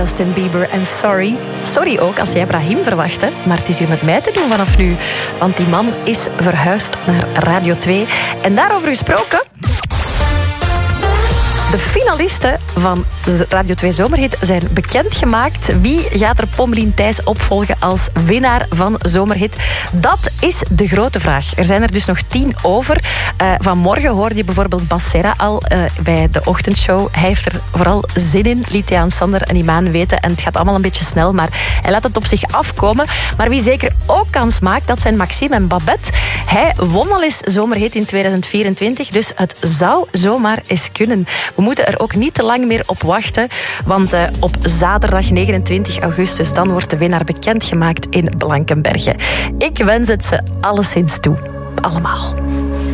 Justin Bieber en Sorry. Sorry ook als jij Brahim verwachtte, maar het is hier met mij te doen vanaf nu. Want die man is verhuisd naar Radio 2. En daarover gesproken... De finalisten van Radio 2 Zomerhit zijn bekendgemaakt. Wie gaat er Pommelien Thijs opvolgen als winnaar van Zomerhit? Dat is de grote vraag. Er zijn er dus nog 10 over. Vanmorgen hoorde je bijvoorbeeld Bas Serra al bij de ochtendshow. Hij heeft er vooral zin in, liet hij aan Sander en Imaan weten. En het gaat allemaal een beetje snel, maar hij laat het op zich afkomen. Maar wie zeker ook kans maakt, dat zijn Maxime en Babette. Hij won al eens Zomerhit in 2024, dus het zou zomaar eens kunnen. We moeten er ook niet te lang meer op wachten, want op zaterdag 29 augustus dan wordt de winnaar bekendgemaakt in Blankenberge. Ik wens het ze alleszins toe. Allemaal.